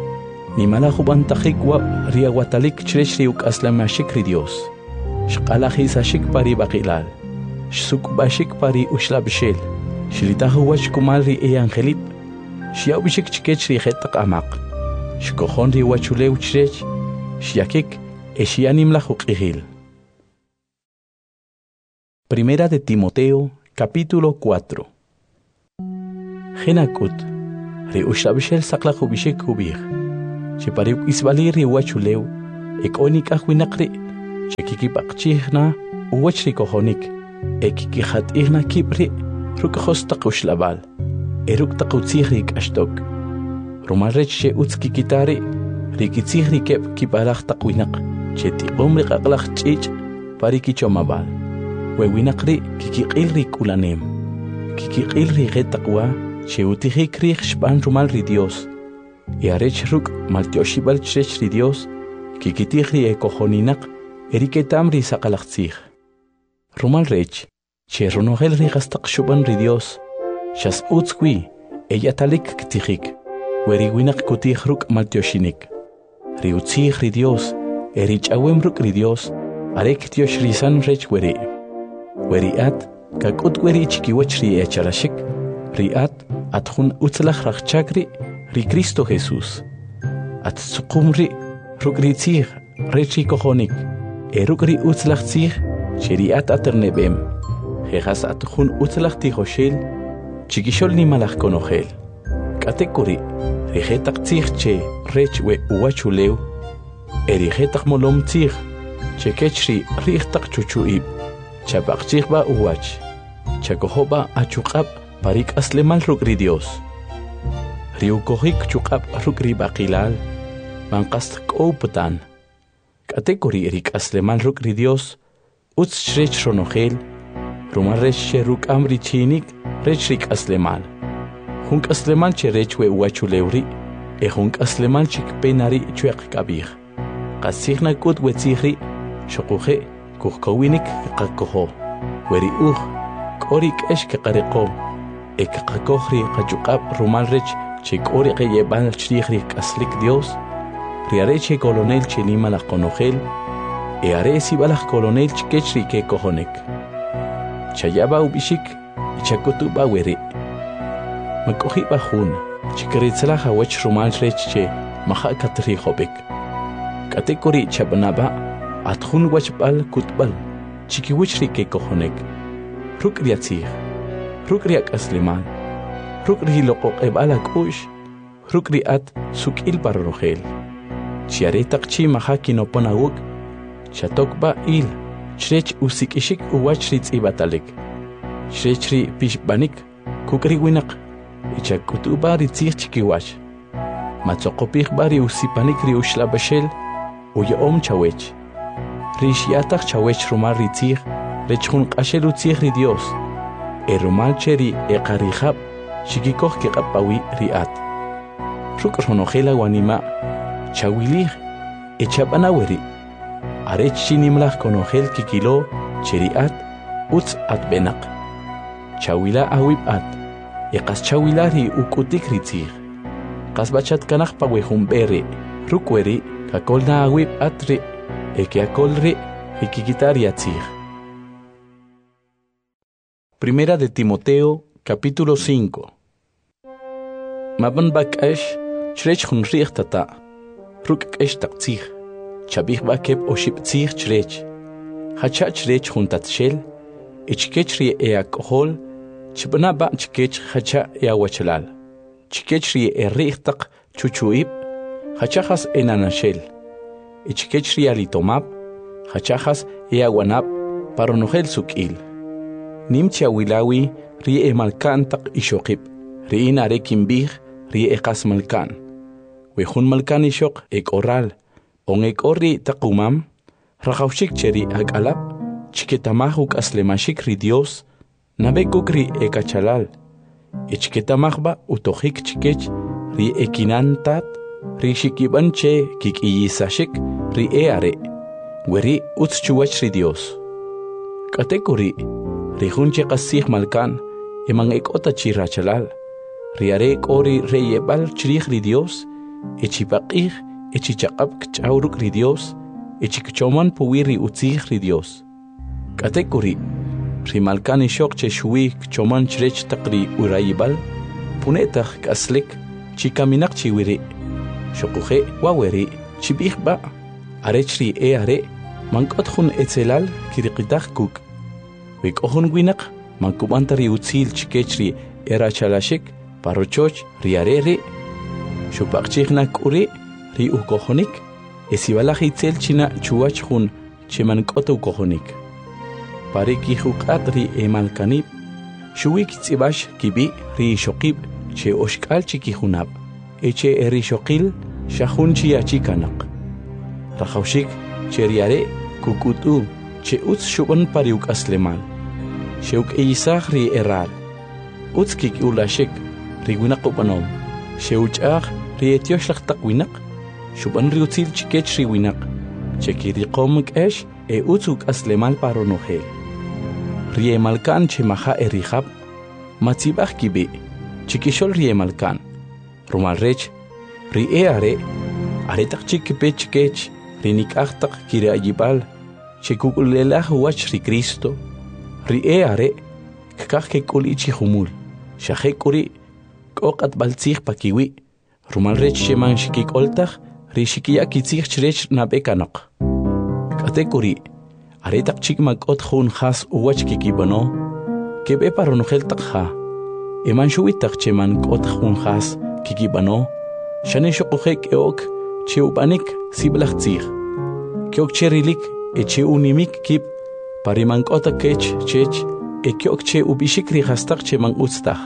nimala jubantajik wa ri awatalik chrech ri uk'aslamashik ri Dios. Xq'alajisashik pari baqilal, xsukb'axik pari uxlab'xel, xilitaj uwach kumal ri e angelip, xiawb'ixik chikech ri jetaq amaq, xkojon ri wachulew chrech, xiakik e xianimlaj uq'ijil. Primera de Timoteo, capítulo cuatro. Genakut, ri ushabishel sakla khubishek kubir chipariuk isbali ri wachulew ekonik ahwinaqri chekiki paqchihna uwachri kohonik ekiki khatihna kibri ruk khostaq ushlabal eruk taqutsihrik ashtok rumalrech che utski kitari rikitzihri kep kiparaq taqwinaq cheti qomri qaqlaq chich pariki chomabal wewinaqri kikiqilri kulanem kikiqilri qetaqwa cheutihik rih shpan rumal ri Dios y arech ruk maltioshibal chech ri Dios kikitihri ekojoninaq eriketamri saqalaqtzih rumal rech che runogel ri qastaq shuban ri Dios shas utskwi ella talik ktihik weri winaq kutih ruk maltioshinik ri utzih ri Dios erich awem ruk ri Dios arek tiosh risan rech weri weri at kakut weri chikiwach ri echarashik ri at atjun utzlach rachakri ri Cristo Jesús at suqumri ruk ri tzih rech ri kojonik eruk ri utzlach tzih cheri at aternebem jejas atjun utzlach tijoshel chikishol ni malach konogel katekuri rijetaq tzih che rech we uwachulew erijetaq molom tzih che kechri richtaq chuchuib chapaqchih ba uwach chakohoba achuqab parik aslemal ruk ri Dios riukohik chuqab ruk ri baqilal manqast k'owputan katekuri erik aslemal ruk ri Dios utz chrech ronogel rumal rech che ruk amri chinik rech rik aslemal Hunk aslemal che rech we uwachulewri e hunk aslemal chik penari chueq kabir qasihna kut wetzihri shoquhe kuhkowinik qakoho weri uj korik esh qariqo e qakohri qachuqab rumal rech che kori qeyebal chrihri qaslik Dios riareche colonel chelima la conogel e aresi balaj colonel chkechri ke kohonek chayaba ubishik chakutu ba weri Makohi bahun, chikaritzla hawach rumal reche, maha katri hobek. Katekori chabanaba, atjun wachbal kutbal, chikiwichri ke kohonek. Rukriatzih, rukriak asliman, rukri loqok ebala kush, rukriat sukil barrogel. Chiaretak chi maha kinoponawuk, chatokba il, chrech usikishik uwachritz ibatalek. Chrechri pishbanik, kukri winak. Ichakutu bari tzih chikiwash. Matzokopich bari usipanik ri ushlabashel uya om chawech. Rishiatach chawech rumal ri tzih rechun qashel utzih ri Dios. E rumal cheri e qarihab chikikoh kiqapawi ri at. Ruk ronogela wanima chawilih e chabanaweri. Arech chinimlach konogel kikilo cheri at utz at benak. Chawila awib at. Eqas chawilari ukutik ritzih. Qasbachat kanaq pawejumberi, rukweri, kakolna awib atri, eke akolri, ikikitari atzih. Primera de Timoteo, capítulo cinco. Maban bakash, chrech hun richtata, ruk esh taktzih, chabih bakeb oship tzih chrech. Hacha chrech hun tatshel, ichkechri e alcohol, Chibna ba chikech hacha ya wachalal. Chikechri e richtaq chuchuib, hachachas enanashel. Ichikechri alitomab, hachachas e aguanab, paronogel sukil. Nimcha wilawi ri e malkantaq ishokib, ri in arekimbih, ri e qas malkan. Wehun malkan ishok ek oral, on ek orri taqumam, rajawshik cheri agalab, chiketamahuk aslemashik ri Dios, Nabekukri ekachalal, ichketamahba utohik chikech, ri ekinantat, ri shikibanche kikiyisashik, ri eare, weri utzchuach ri Dios. Katekuri, ri hunche qasih malkan, emang ekota chirachalal, ri arek ori reyebal chirih ri Dios, echipaqih, echichaqab kchauruk ri Dios, echikchoman puwiri utzih ri Dios. Katekuri, Rimalkan ishok che shui choman chrech taqri urayibal, punetach kaslik, chikaminak chiwiri, shokuhe waweri, chibihba, arechri e are, mankotjun etzelal kiriqitach kuk. Wik ohun winak, mankubantari utzil chikechri era chalashik, Parochoch riare ri. Shupakchik na kuri ri ukohonik. Esibalaj itzel china chuach hun cheman koto ukohonik. Pariki hukat ri emalkanib. Shuwik tzibash kibi ri shokib che oshkal chiki hunab. Eche eri shokil shahun chi achikanak. Rajaushik che riare kukutu che utz shuban pariuk aslemal. Sheuk eisach ri eral. Utzkik ulashik ri winakupanom. Sheuchach ri etioshach takwinak. Shuban ri utzil chikech ri winak. Cheki ri komik esh e utzuk aslemal paronohel. Ri emalkan che maha erihab. Matzibach kibi. Chikishol ri emalkan. Rumalrech ri eare. Aretak chikipech kech. Ri nikachtak kiri ayibal. Chekukulelach wach ri Cristo. Ri eare. Kakak kekuli chihumul. Shahekuri. Kokat baltzich pakiwi. Rumalrech sheman shikik oltach. Ri shikia kitzich chrech nabekanok. Katekuri. Aretak chik makot hun has uwach kikibano. Kebe paronogel takha. Eman shuitak cheman kot hun has kikibano. Shane shokuhek eok che ubanik siblachtzich. Kiok cherilik e che unimik kip. Pariman kota kech chech e kiok che ubishik ri hastak cheman utstach.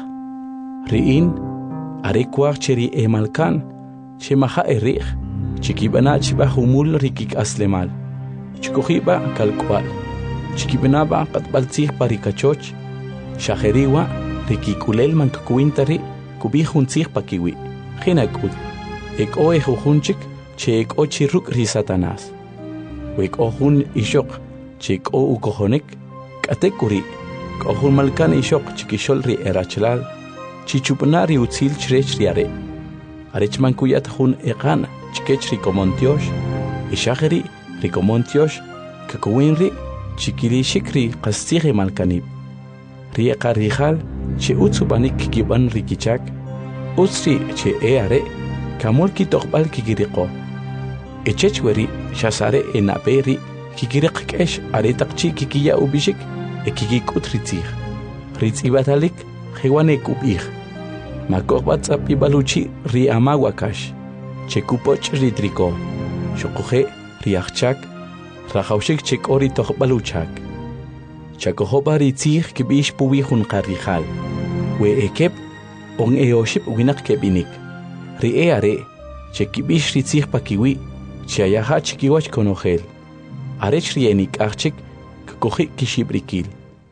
Riin arekwach cheri emalkan che maha erich. Chikibana chiba humul rikik aslemal. Chikohiba kalkwal. Chikibanaba katbaltzich parikachoch. Shaheriwa rikikulel mankakuintari kubihuntzich pakiwi. Hinakul. Ek o ejujunchik che ek o chiruk ri Satanás. Wek o hun ishok che ek o ukohonik. Katekuri. Kohun malkan ishok chikishol ri erachlal. Chichupanari utzil chrech riare. Arechman kuyat hun egan chikech rikomontiosh. Ishaheri rikomontiosh. Kakuinri chikirishikri qastire malkanib. Rieka rijal che utsubanik kiban rikichak. Utsri che eare. Kamol kitokbal kikiriko. Echechweri shasare enaperi kikirik kesh aretakchi kikiya ubishik e kikikut ritzich. Ritzibatalik hewane kubich. Makok WhatsApp ibaluchi ri amawakash. Chekupoch ritriko. Shokuhe riachchak. Rajaushik chek ori tokbaluchak. Chakohoba ritzich kibish puwihun karijal. We ekep on eoship winak kebinik. Ri eare, chekibish ritzich pakiwi, chayaha chikiwach konogel. Arech rienik archik, kakohi kishibrikil.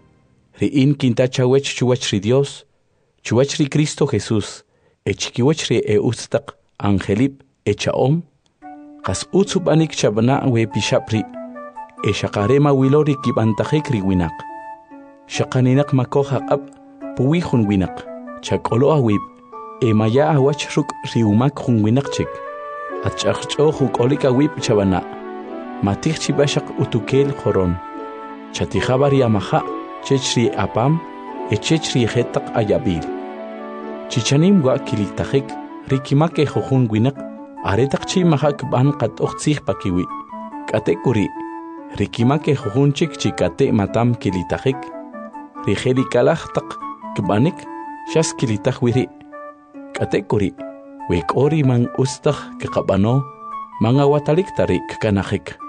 Ri in kinta chawech chuach ri Dios, chuach ri Cristo Jesús, e chikiwach ri e ustak, angelip, e chaom, kas utsubanik chabana we pishapri, e shakarema wilori kibantajek ri winak. Shakaninak makoha ab, puwihun winak, chakolo awib. E maya awach ruk riumak hun winakchik. Atchachcho huk olika wip chabana. Matich chibashak utukel khoron. Chatihabari amaha, chechri apam, e chechri hetak ayabil. Chichanim wa kilitahik, rikimake hohun winak, aretakchi mahak ban kat ochtzich pakiwi. Katekuri, rikimake hohunchik chikate matam kilitahik. Rijeli kalachtak kbanik, shas kilitahwiri. Katekuri, wek ori man ustach kekabano, manga watalik tarik kanajik.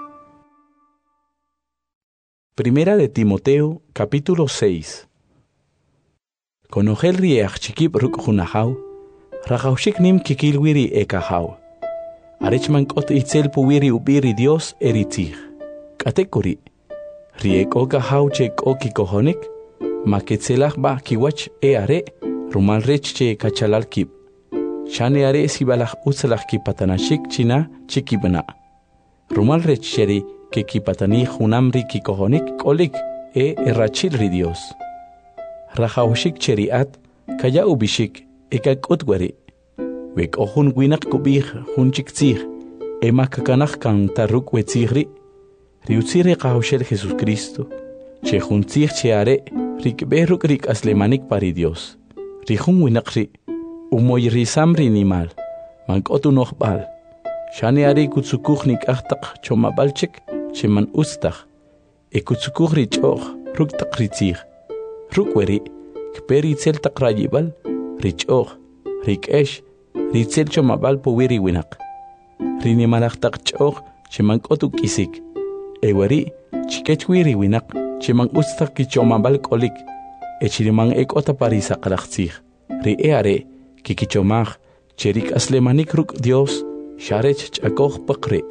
Primera de Timoteo, capítulo seis. Konogel riech chikip ruk hunahau, rajaushik nim kikilwiri ekahau. Arechman kot itzel puwiri ubiri Dios eritzich. Katekuri, riek okahau chek okikohonik, maketzelach ba kiwach eare, rumalrech che kachalal kip. Shane are sibalach utsalach kipatanashik china chikibana. Rumal recheri que kipatani hunamri kikohonik kolik e errachil ri Dios. Rajaushik cheriat kaya ubishik ekak utwari. Wek ohun winak kubih hunchik tzir e makakanach kan taruk wetzirri. Riutzire kahaushel Jesus Cristo. Che huntzir cheare rikberuk rik aslemanik pari Dios. Rihun winakri. Umoy risamri nimal, mankotu nochbal. Shane ari kutsukuchnik achtak chomabalchik, cheman ustach. E kutsukuchri choch, ruktak ritzich. Rukweri, kperi tseltak rayibal, richoch, rikesh ritzel chomabal powiri winak rini malaktak chok chiman kotuk isik ewari chikech wiri winak chiman ustak kichomabal kolik echiriman ekota parisa kalaktsig ri eare kikichomag cherik aslemanik ruk Dios sharech chakoj pakre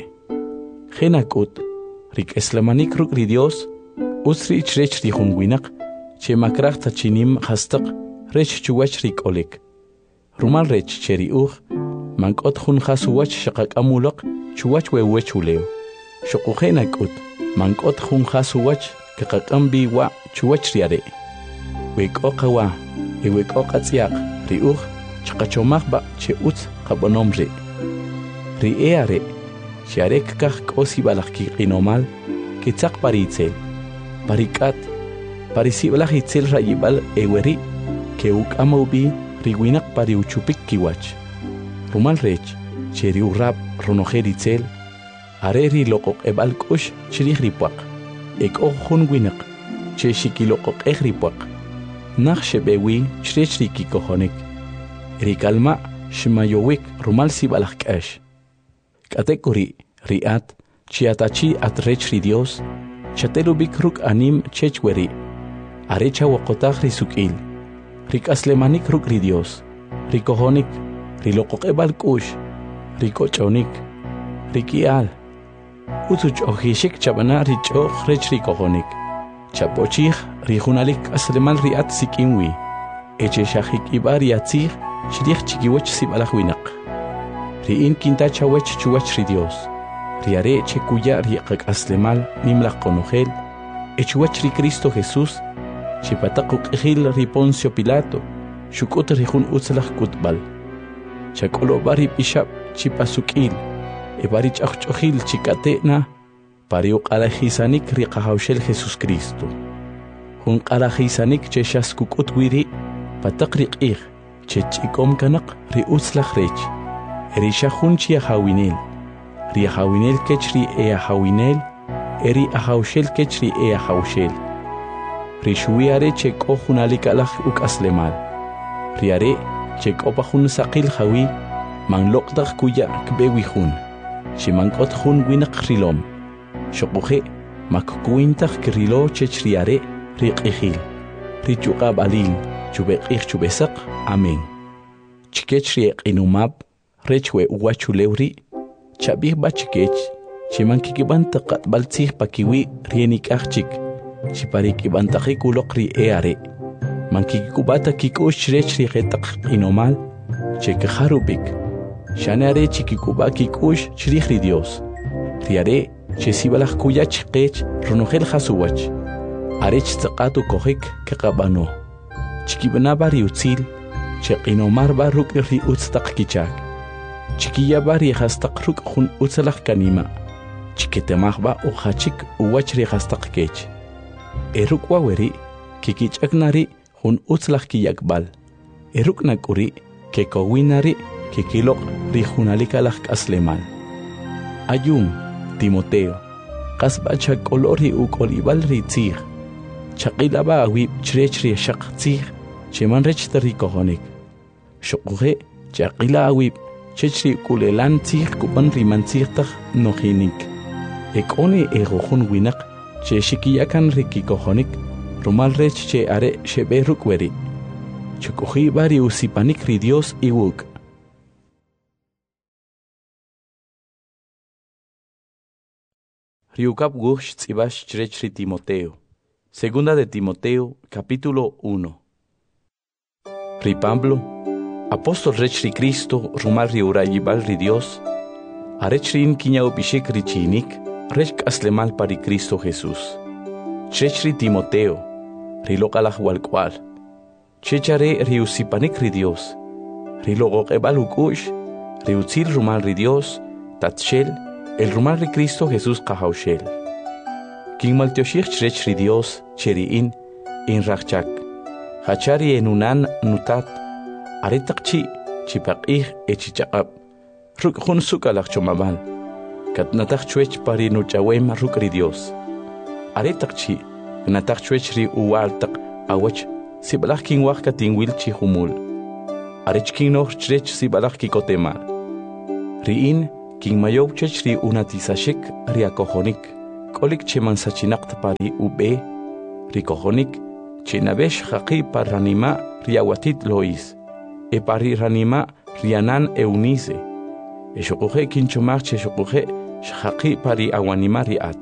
Genakut rik aslemanik ruk ri Dios usri chrech ri hunwinak chemakrach tachinim hastak rech chuwach rik olik rumal rech cheri uj mankot hun khasuwach shaqak amulaq chuwach wewech uleo shoqugenakut mankot hun khasuwach kaqambi wa chuwach riare wek'oqawa ewek'oqatsiaq ri uj chaqachomaq ba che utz qabonomri ri eare sharek kaq qosi balaqki qinomal kitzaq paritzel parikat parisibalaq itzel rayibal eweri que ukamaubi riwinak pari uchupik kiwach rumal rech cheri urap ronojeritzel areri loqoq ebal kush chirihripuaq eko hunwinak che shikiloqoq ehripuaq naxshebewi chrechri kohonik rikalma shmayowik rumal sibalaq k'ash katekuri riat chiatachi atrechri Dios chatelubik ruk anim chechweri arecha waqotaq risukil rik aslemanik ruk ri Dios rikohonik riloqoq ebal kush rikochonik rikial utuch ojishik chabana richoq rech rikohonik chapochig rijunalik aslemal riat sikinwi eche shahik ibari atzig shrich chikiwach sibalaq winaq riin kinta chawech chuwach ri Dios riare chekuya riqaq aslemal nimlaq qonojel echuwach ri Cristo Jesús chipataquk ejil ri Poncio Pilato shukut rijun utzlaq kutbal chakolo bari pishab chipasukil e bari ch'aqch'ojil chikatena pariuq alajisanik ri qahawshel Jesús Cristo jun qalajisanik che shaskukut wiri pataq riq'ij che ch'ikom kanaq ri utzlaq rech eri shajun chi hawinel ri hawinel kech ri e hawinel eri ahawshel kech ri e ahawshel rishuiare che kohunalikalaj uk aslemal riare che kopajun saqil jawi man loqdaq kuya kbewi jun shimankot jun winaq rilom shoquje makkuintaq krilo chechriare riqijil richuqa balil chubeqij chubesaq amen chikechri qinumab rechwe uwachulewri chabih bachkech chimankikibanta qatbaltzij pakiwi rienikajchik chiparik ibantaqi kuloqri eare mankikubata kikush rechri qetaq inomal chekharubik shanare chikikuba kikush chrikhri Dios riare chesibalaq kuyach qech runojel hasuwach arech tsaqatu kohik kaqabano chikibna bari utzil cheqinomar baruk ri utztaq kichak chikiya bari hastaq ruk jun utzalaq kanima chiketemaqba uhachik uwachri hastaq kech eruk waweri kikichaknari jun utzlaq kiyakbal eruk nakuri kekowinari kikiloq rijunalikalaq aslemal ayun Timoteo qasba chakolori ukolibal ritzig chaqilaba awi chrechri shaqtzig chemanrech tarikohonik shoquje chaqila awi chechri kulelan tzig kupan rimantzig taq nojinik ekoni erojun winaq che shikiyakan rikikohonik rumal rech che are shebe rukweri chukuji bari usipanik ri Dios iwuk riukap gush tzibash chrech ri Timoteo segunda de Timoteo capítulo uno ri Pablo apóstol rech ri Cristo rumal ri urayibal ri Dios arech rin kiñao bishik ri chinik rech aslemal pari Cristo Jesús chrech ri Timoteo ri loqalaj walkwal chechare ri usipanik ri Dios ri loqebal ukush ri utzil rumal ri Dios tatshel el rumal ri Cristo Jesús qahawshel kin maltioshich chrech ri Dios cheriin in rachak hachari enunan nutat aretaqchi chipaqij echichaqab ruk jun sukalaq chomabal katnataq chwech pari nuchawem ruk ri Dios aretaqchi nataq chwech ri uwaltaq awach sibalaq kin waqka tinwil chi humul arech king noch chrech sibalach kikotemal. Riin king mayob chech ri unatisashik riakohonik, kolik cheman sachinakt pari ube, rikohonik, chenabesh haqi parranima riawatit lois, e pari ranima rianan eunice, e shokuhe kinchomach che shokuhe shaqi pari awanima riat.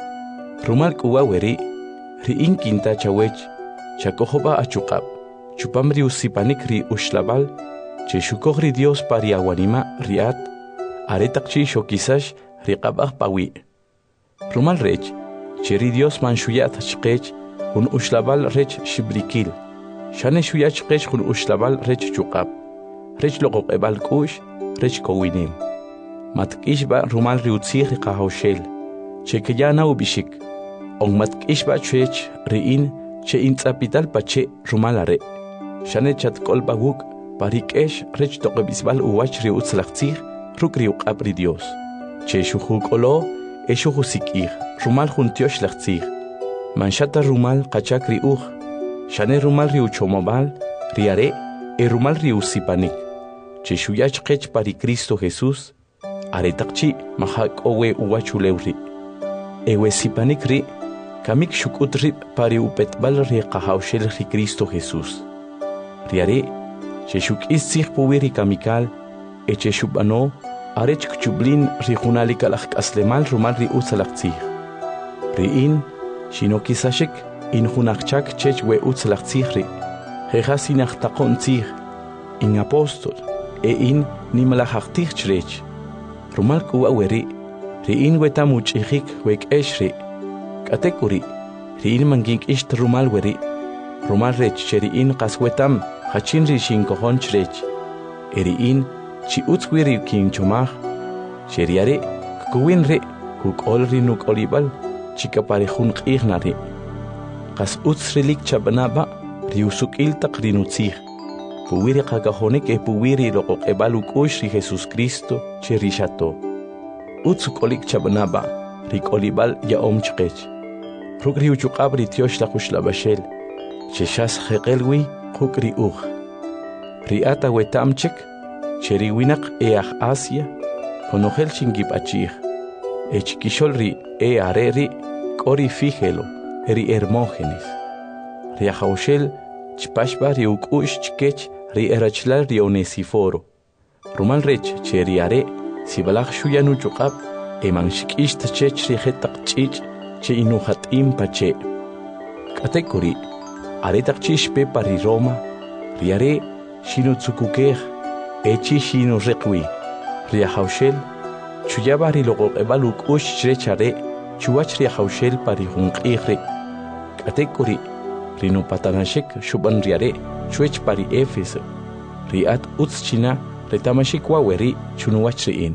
Rumal kuwa weri, riin kinta chawech, chakohoba achukab, chupamri usipanik ri ushlabal, che shukogri Dios pari awanima riat, aretakchi shokisash riqabah pawi. Rumal rech, cheri Dios man shuyat chqech, hun ushlabal rech shibrikil. Shane shuyat chqech hun ushlabal rech chukab. Rech loqoq ebal kush, rech kowinim. Matkishba rumal riutzih riqahoshel. Che kayana ubishik. On matkishba chech riin, che intzapital pache rumalare. Shane chat kolba guk, parikesh rech toqebisbal uwach riutzlachtzih, rukri uqabri Dios. Che shuhuk olo, e shuhusikir, rumal juntiosh lachtzih. Manshata rumal qachak riuch, shane rumal riuchomobal, riare, e rumal riusipanik. Che shuyach qech pari Cristo Jesús, aretakchi mahak owe uwachulewri. Ewe sipanik ri, kamik shukutri pari upetbal ri qahawshel ri Cristo Jesús. Riare, che shuk istzih puwiri kamikal, e che shubano, arech kchublin ri junalikal aslemal rumal ri utzalaktzih. Riin, shino kisashik, in junakchak chech we utzalaktzih ri. Jejas inachtakontzih, in apostol, e in nimalachachtih chrech. Rumal kuwa weri, riin wetamuch ihik wek eshri. Katekuri, riin mangink isht rumal weri. Rumal rech cheriin kaswetam, hachin rishin kohon chrech. Eriin, chi utzwiri king chomach. Cheriare, kuwin re, kuk olri nuk olibal, chika parejun q'ignari. Kas utzrilik chabanaba, riusuk iltak rinutzih. Puwiri qakahonik e puwiri loqoq ebaluk ush ri Jesus Cristo cherishato. Utzuk olik chabanaba, rik olibal ya om chqech. Ruk riuchukab ri tiosh lakush labashel. Cheshas jeqelwi quk ri uj. Riata wetamchik, cheriwinak each Asia, konogel chingip achih. E chikishol ri e areri, kori fíjelo, eri Hermógenes. Riajaushel, chpashba ri ukush chkech, ri erachlal ri Onesiforo. Rumal rech, cheriare, sibalach shuyanu chukab, eman shikisht chech ri jetak chich, che inuhatim pache. Katekuri, aretak chishpe pari Roma, riare, shino tsukukej, echi shino requi. Riajaushel, chuyaba ri loqoq ebaluk ush chrechare, chuach riajaushel pari junqihre. Katekuri, rino patanashik shuban riare, chuech pari Éfeso. Riat utschina, retamashik waweri, chunuach riin.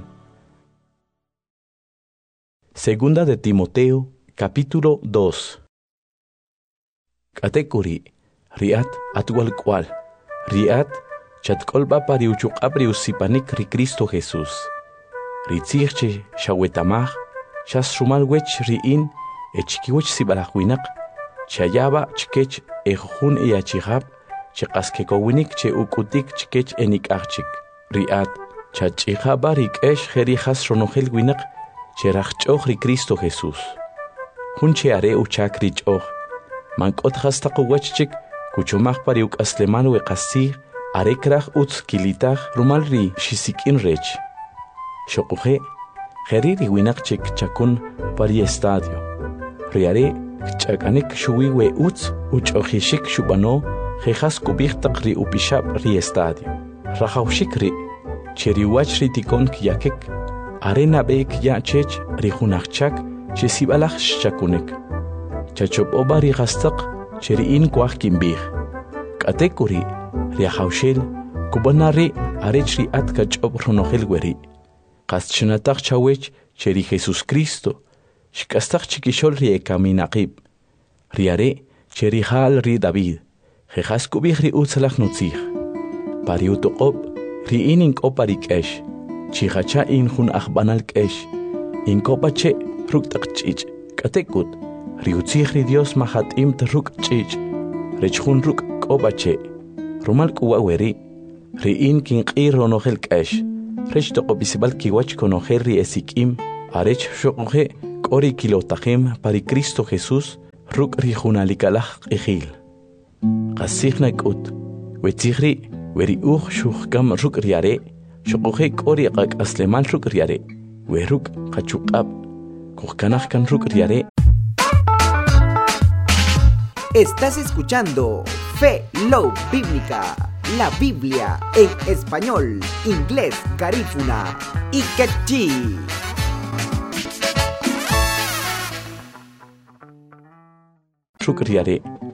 Segunda de Timoteo, capítulo dos. Katekuri, riat atwal kwal. Riat, chatkolba pari uchuqabri usipanik ri Cristo Jesús. Ritzirche shawetamach, chas rumal wech riin, echkiwech sibalahwinak, chayaba chkech ejun eachihab, chekaskekownik che ukutik chkech enik archik. Riat, chachihaba rikesh jerijas ronogel winak, cherachchoch ri Cristo Jesús. Hun cheare uchak richoch, mankot hastaqowachchik, kuchomach pariuk asleman weqasir, arekrach utz kilitach rumal ri shisikin rech. Shokuhe, geriri winakchik chakun pari estadio. Riare, chakanik shuwi we utz, uchohishik shubano, jejas kubichtaq ri upishab ri estadio. Rajaushik ri, cheriwach ri tikon kiyakik, arena beik ya chech ri hunachchak, chesibalach shakunik. Chachop oba ri gastaq, cheriin kwach kimbih. Katekuri, riajaushel, kubanari arech ri at kachop ronogel weri. Qastchnataq chawech cheri Jesus Cristo, shkastaq chikishol ri ekaminaqib. Riare, cheri hal ri David, jejas kubih ri utzalach nutzih. Pari utoqob, ri in inkopa ri kesh, chihacha in hun achbanal kesh, inkopa che ruktaq chich, katekut, ri utzih ri Dios mahat im truk chich, rechhun ruk kopa che, rumal kuwa weri, Riin kin qiro no hel kash. Rech to bisbal kiwach kono herri esikim. Arech shoqhe kori kilotahim pari Cristo Jesús ruk rijunalikalaj ijil. Qasigna kut. Wetzigri weri uj shuhkam ruk riare. Shoqhe kori qak aslemal ruk riare. Weruk qachuqab. Kuhkanaj kan ruk riare. Estás escuchando Fe Love Bíblica, la Biblia en español, inglés, garífuna y quechí. Ruk riare.